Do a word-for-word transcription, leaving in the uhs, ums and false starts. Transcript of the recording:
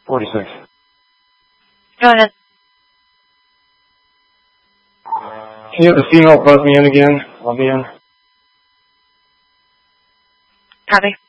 forty-six. Go ahead. Can you have the female buzz me in again? I'll be in. Copy.